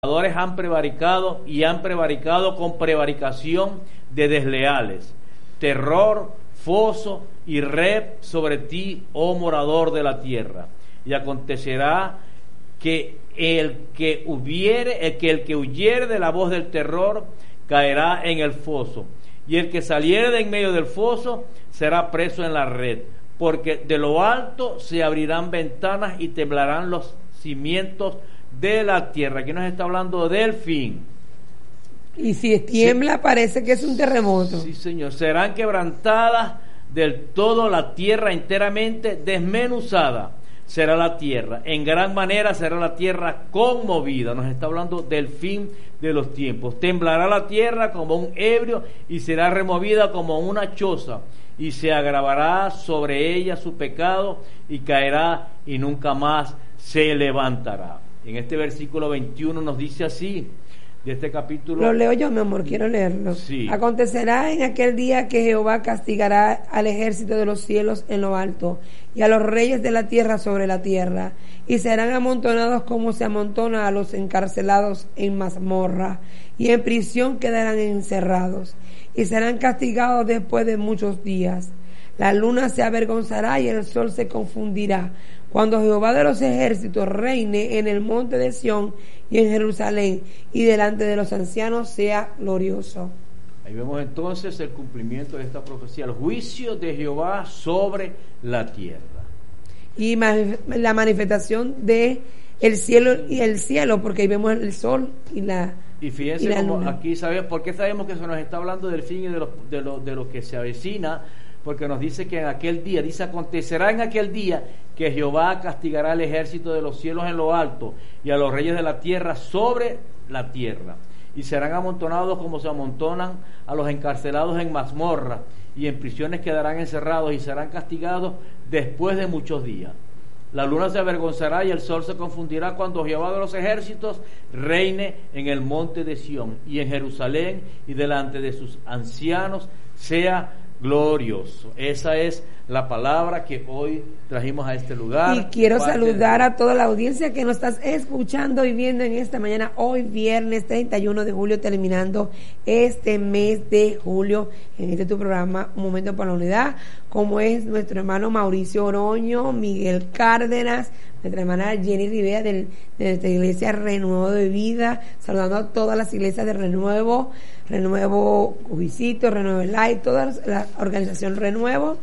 Han prevaricado y han prevaricado con prevaricación de desleales, terror, foso y red sobre ti, oh morador de la tierra. Y acontecerá que el que huyere de la voz del terror caerá en el foso, y el que saliere de en medio del foso será preso en la red, porque de lo alto se abrirán ventanas y temblarán los cimientos de la tierra. Aquí nos está hablando del fin. Y si tiembla, sí, parece que es un terremoto. Sí, Señor. Serán quebrantadas del todo la tierra, enteramente desmenuzada será la tierra. En gran manera será la tierra conmovida. Nos está hablando del fin de los tiempos. Temblará la tierra como un ebrio y será removida como una choza, y se agravará sobre ella su pecado y caerá y nunca más se levantará. En este versículo 21 nos dice así, de este capítulo. Lo leo yo, mi amor, quiero leerlo. Sí. Acontecerá en aquel día que Jehová castigará al ejército de los cielos en lo alto, y a los reyes de la tierra sobre la tierra, y serán amontonados como se amontona a los encarcelados en mazmorra, y en prisión quedarán encerrados, y serán castigados después de muchos días. La luna se avergonzará y el sol se confundirá, cuando Jehová de los ejércitos reine en el monte de Sión y en Jerusalén, y delante de los ancianos sea glorioso. Ahí vemos entonces el cumplimiento de esta profecía, el juicio de Jehová sobre la tierra. Y la manifestación de el cielo, porque ahí vemos el sol y la y fíjense cómo aquí sabemos, ¿por qué sabemos que se nos está hablando del fin y de lo que se avecina? Porque nos dice que en aquel día, dice, acontecerá en aquel día que Jehová castigará al ejército de los cielos en lo alto y a los reyes de la tierra sobre la tierra, y serán amontonados como se amontonan a los encarcelados en mazmorra, y en prisiones quedarán encerrados y serán castigados después de muchos días. La luna se avergonzará y el sol se confundirá cuando Jehová de los ejércitos reine en el monte de Sión y en Jerusalén, y delante de sus ancianos sea glorioso. Esa es la palabra que hoy trajimos a este lugar. Y quiero saludar a toda la audiencia que nos estás escuchando y viendo en esta mañana, hoy viernes 31 de julio, terminando este mes de julio, en este tu programa Un Momento para la Unidad, como es nuestro hermano Mauricio Oroño, Miguel Cárdenas, nuestra hermana Jenny Rivera de nuestra iglesia Renuevo de Vida, saludando a todas las iglesias de Renuevo Cubicito, Renuevo Light, toda la organización Renuevo,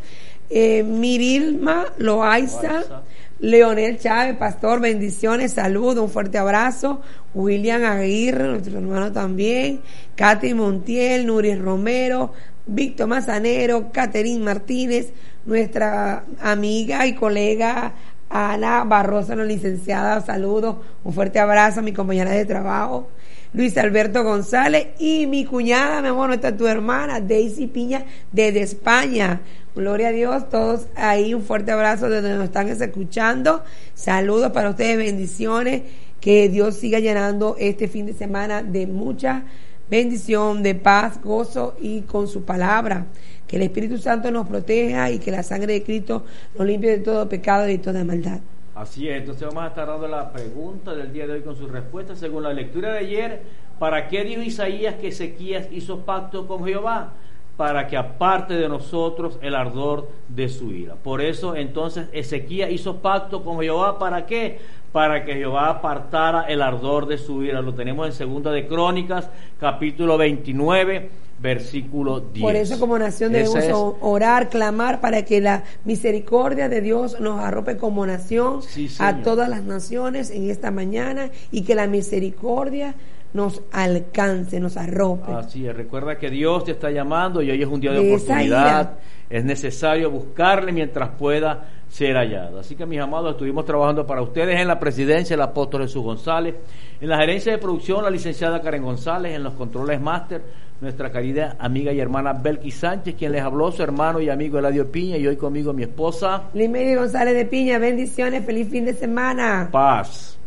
Mirilma Loaiza, Leonel Chávez, pastor, bendiciones, saludos, un fuerte abrazo, William Aguirre, nuestro hermano también, Katy Montiel, Nuris Romero, Víctor Mazanero, Caterín Martínez, nuestra amiga y colega Ana Barroso, la licenciada, saludos, un fuerte abrazo a mi compañera de trabajo, Luis Alberto González, y mi cuñada, mi amor, nuestra tu hermana, Daisy Piña, desde España. Gloria a Dios, todos ahí, un fuerte abrazo desde donde nos están escuchando. Saludos para ustedes, bendiciones, que Dios siga llenando este fin de semana de mucha bendición, de paz, gozo y con su palabra. Que el Espíritu Santo nos proteja y que la sangre de Cristo nos limpie de todo pecado y de toda maldad. Así es, entonces vamos a estar dando la pregunta del día de hoy con su respuesta. Según la lectura de ayer, ¿para qué dijo Isaías que Ezequías hizo pacto con Jehová? Para que aparte de nosotros el ardor de su ira. Por eso entonces Ezequías hizo pacto con Jehová, ¿para qué? Para que Jehová apartara el ardor de su ira. Lo tenemos en Segunda de Crónicas, capítulo 29, versículo 10. Por eso como nación debemos orar, clamar para que la misericordia de Dios nos arrope como nación, sí, a todas las naciones en esta mañana, y que la misericordia nos alcance, nos arrope. Así es, recuerda que Dios te está llamando y hoy es un día de oportunidad. Es necesario buscarle mientras pueda ser hallado. Así que, mis amados, estuvimos trabajando para ustedes en la presidencia el apóstol Jesús González, en la gerencia de producción la licenciada Karen González, en los controles máster nuestra querida amiga y hermana Belkis Sánchez, quien les habló, su hermano y amigo Eladio Piña, y hoy conmigo mi esposa Limery González de Piña. Bendiciones, feliz fin de semana. Paz.